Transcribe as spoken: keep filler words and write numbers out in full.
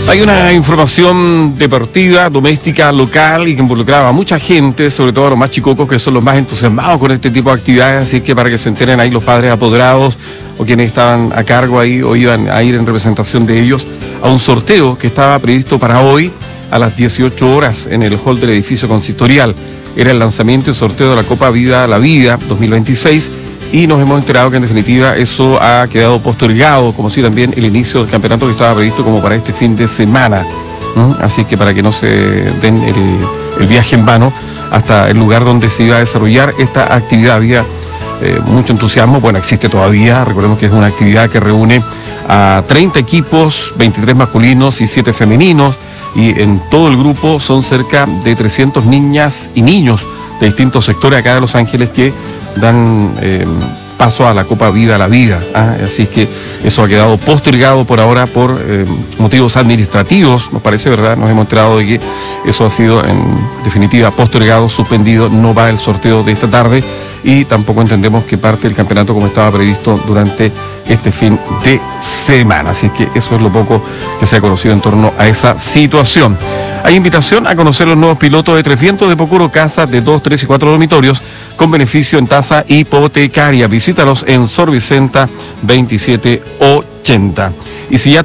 Hay una información deportiva, doméstica, local y que involucraba a mucha gente, sobre todo a los más chicocos que son los más entusiasmados con este tipo de actividades, así que para que se enteren ahí los padres apoderados o quienes estaban a cargo ahí o iban a ir en representación de ellos a un sorteo que estaba previsto para hoy a las dieciocho horas en el hall del edificio consistorial. Era el lanzamiento y sorteo de la Copa Viva la Vida dos mil veintiséis y nos hemos enterado que en definitiva eso ha quedado postergado, como si también el inicio del campeonato que estaba previsto como para este fin de semana. ¿Mm? Así que para que no se den el, el viaje en vano hasta el lugar donde se iba a desarrollar esta actividad. Había eh, mucho entusiasmo, bueno, existe todavía, recordemos que es una actividad que reúne a treinta equipos, veintitrés masculinos y siete femeninos, y en todo el grupo son cerca de trescientas niñas y niños de distintos sectores acá de Los Ángeles que dan eh, paso a la Copa Viva la Vida. ¿ah? Así que eso ha quedado postergado por ahora por eh, motivos administrativos, nos parece, ¿verdad? Nos hemos enterado de que eso ha sido en definitiva postergado, suspendido, no va el sorteo de esta tarde y tampoco entendemos que parte del campeonato como estaba previsto durante este fin de semana. Así que eso es lo poco que se ha conocido en torno a esa situación. Hay invitación a conocer los nuevos pilotos de Tres Vientos de Pocuro, casas de dos, tres y cuatro dormitorios con beneficio en tasa hipotecaria. Visítalos en Sor Vicenta veintisiete ochenta. Y si ya